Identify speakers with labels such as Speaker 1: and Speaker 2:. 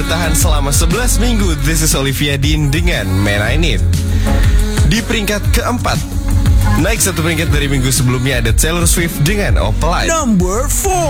Speaker 1: bertahan selama 11 minggu. This is Olivia Dean dengan Man I Need. Di peringkat keempat, naik 1 peringkat dari minggu sebelumnya ada Taylor Swift dengan Opalite.
Speaker 2: Number 4.